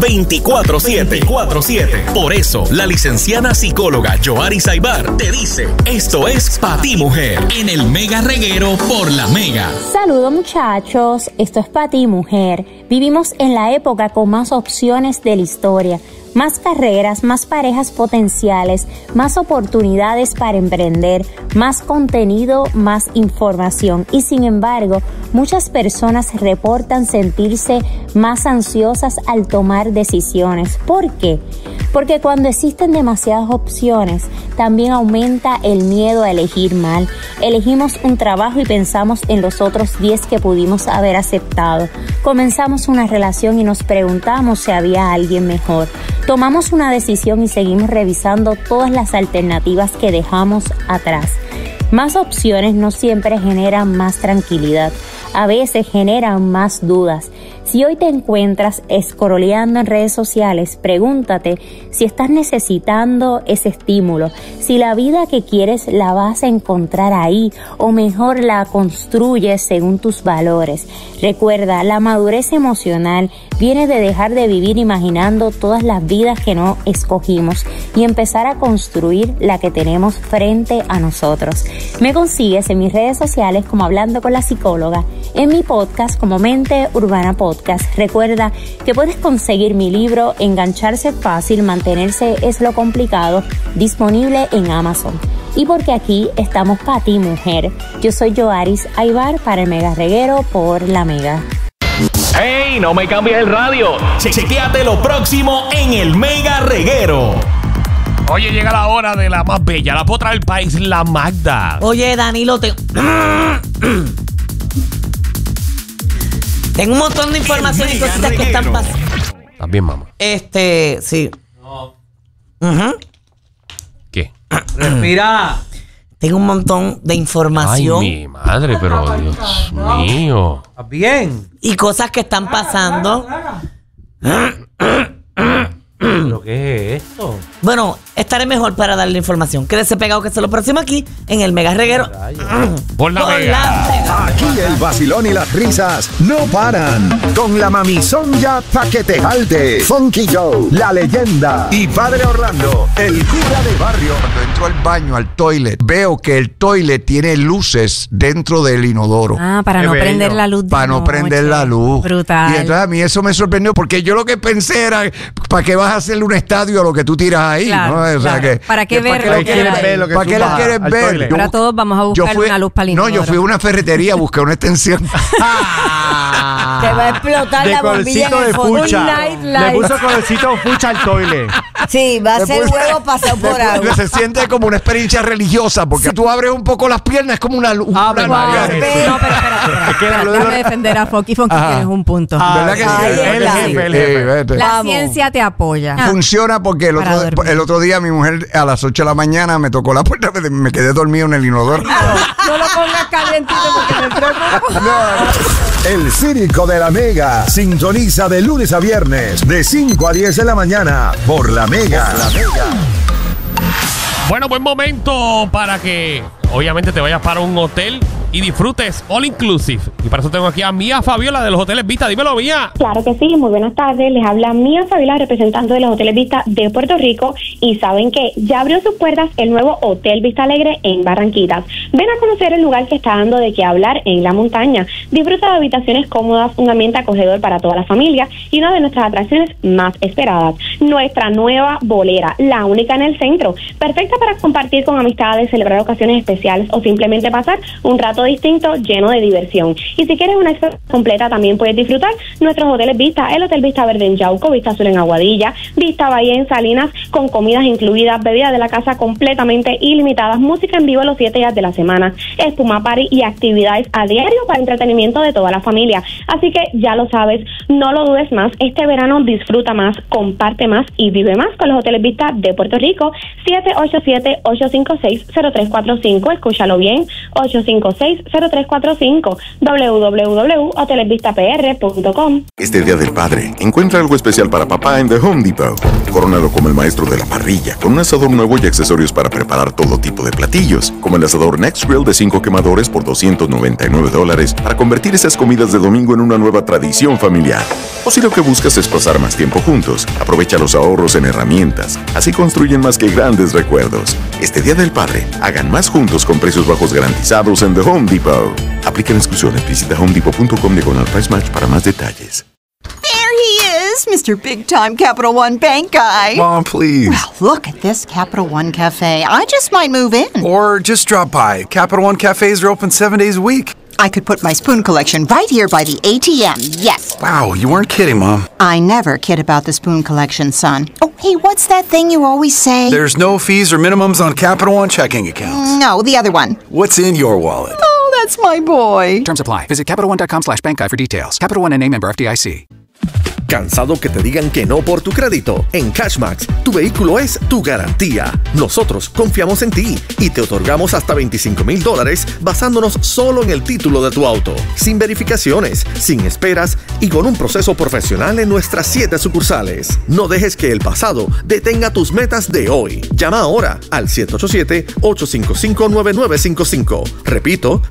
24/7. Por eso, la licenciada psicóloga Yoari Saibar te dice, esto es Pa' Ti Mujer, en el Mega Reguero por La Mega. Saludos muchachos, esto es Pa' Ti Mujer. Vivimos en la época con más opciones de la historia. Más carreras, más parejas potenciales, más oportunidades para emprender, más contenido, más información. Y sin embargo, muchas personas reportan sentirse más ansiosas al tomar decisiones. ¿Por qué? Porque cuando existen demasiadas opciones, también aumenta el miedo a elegir mal. Elegimos un trabajo y pensamos en los otros 10 que pudimos haber aceptado. Comenzamos una relación y nos preguntamos si había alguien mejor. Tomamos una decisión y seguimos revisando todas las alternativas que dejamos atrás. Más opciones no siempre generan más tranquilidad, a veces generan más dudas. Si hoy te encuentras escroleando en redes sociales, pregúntate si estás necesitando ese estímulo, si la vida que quieres la vas a encontrar ahí o mejor la construyes según tus valores. Recuerda, la madurez emocional viene de dejar de vivir imaginando todas las vidas que no escogimos y empezar a construir la que tenemos frente a nosotros. Me consigues en mis redes sociales como Hablando con la Psicóloga, en mi podcast como Mente Urbana Podcast. Recuerda que puedes conseguir mi libro Engancharse Fácil, Mantenerse es lo Complicado, disponible en Amazon. Y porque aquí estamos para ti, mujer. Yo soy Yoari Saibar para el Mega Reguero por La Mega. ¡Hey! No me cambies el radio. Chequéate lo próximo en el Mega Reguero. Oye, llega la hora de la más bella, la potra del país, la Magda. Oye, Danilo, tengo un montón de información y cositas que están pasando. También, mamá. Sí. No. ¿Qué? Respira. Tengo un montón de información. Ay, mi madre, pero Dios mío. ¿Estás bien? Y cosas que están pasando. ¿Pero qué es esto? Bueno, estaré mejor para darle información. Quédese pegado que es lo próximo aquí en el Mega Reguero. Por La Mega. Aquí el vacilón y las risas no paran. Con la mamizonga pa' que te jalte. Funky Joe, la leyenda. Y Padre Orlando, el cura de barrio. Cuando entro al baño, al toilet, veo que el toilet tiene luces dentro del inodoro. Para no prender la luz. Para no prender la luz. Brutal. Y entonces a mí eso me sorprendió porque yo lo que pensé era, ¿para qué vas a hacerle un estadio a lo que tú tiras ahí? Claro, ¿no? O sea, claro. ¿Para qué ver lo que quieres ver? ¿Para qué lo quieres ver? Ahora todos vamos a buscar una luz para el inodoro. No, yo fui a una ferretería a buscar una extensión. Te va a explotar la bombilla en el fondo. Le puso colorcito fucha al toile. Sí, va a ser huevo pasado por agua. Se siente como una experiencia religiosa porque si tú abres un poco las piernas es como una luz. No, pero espérate. Déjame defender a Funky. Funky, tienes un punto. ¿Verdad que sí? La ciencia te apoya. Funciona porque el otro día mi mujer a las 8 de la mañana me tocó la puerta, me quedé dormido en el inodoro. No lo pongas calientito porque me preocupa. El Círico de La Mega. Sintoniza de lunes a viernes, de 5 a 10 de la mañana, por La Mega. Bueno, buen momento para que obviamente te vayas para un hotel y disfrutes all inclusive. Y para eso tengo aquí a Mía Fabiola de los Hoteles Vista. Dímelo, Mía. Claro que sí, muy buenas tardes. Les habla Mía Fabiola, representante de los Hoteles Vista de Puerto Rico. Y saben que ya abrió sus puertas el nuevo Hotel Vista Alegre en Barranquitas. Ven a conocer el lugar que está dando de qué hablar en la montaña. Disfruta de habitaciones cómodas, un ambiente acogedor para toda la familia y una de nuestras atracciones más esperadas. Nuestra nueva bolera, la única en el centro. Perfecta para compartir con amistades, celebrar ocasiones especiales o simplemente pasar un rato distinto lleno de diversión. Y si quieres una experiencia completa también puedes disfrutar nuestros hoteles Vista, el Hotel Vista Verde en Yauco, Vista Azul en Aguadilla, Vista Bahía en Salinas, con comidas incluidas, bebidas de la casa completamente ilimitadas, música en vivo los 7 días de la semana, espuma party y actividades a diario para entretenimiento de toda la familia. Así que ya lo sabes, no lo dudes más, este verano disfruta más, comparte más y vive más con los Hoteles Vista de Puerto Rico. 787-856-0345, escúchalo bien, 856 809-226-0345. www.hotelesvistapr.com. Este Día del Padre, encuentra algo especial para papá en The Home Depot. Corónalo como el maestro de la parrilla, con un asador nuevo y accesorios para preparar todo tipo de platillos, como el asador Next Grill de 5 quemadores por $299 para convertir esas comidas de domingo en una nueva tradición familiar. O si lo que buscas es pasar más tiempo juntos, aprovecha los ahorros en herramientas. Así construyen más que grandes recuerdos. Este Día del Padre, hagan más juntos con precios bajos garantizados en The Home Depot. Aplican exclusiones. Visita homedepot.com/price match para más detalles. There he is, Mr. Big Time Capital One Bank Guy. Mom, please. Well, look at this Capital One Cafe. I just might move in. Or just drop by. Capital One cafes are open 7 days a week. I could put my spoon collection right here by the ATM, yes. Wow, you weren't kidding, Mom. I never kid about the spoon collection, son. Oh, hey, what's that thing you always say? There's no fees or minimums on Capital One checking accounts. No, the other one. What's in your wallet? Oh, that's my boy. Terms apply. Visit CapitalOne.com/bankguy for details. Capital One NA, member FDIC. ¿Cansado que te digan que no por tu crédito? En Cashmax, tu vehículo es tu garantía. Nosotros confiamos en ti y te otorgamos hasta $25,000 basándonos solo en el título de tu auto, sin verificaciones, sin esperas y con un proceso profesional en nuestras 7 sucursales. No dejes que el pasado detenga tus metas de hoy. Llama ahora al 787-855-9955. Repito,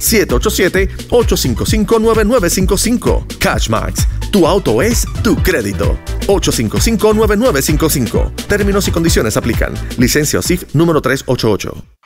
787-855-9955. Cashmax, tu auto es tu crédito. 855-9955. Términos y condiciones aplican. Licencia OSIF número 388.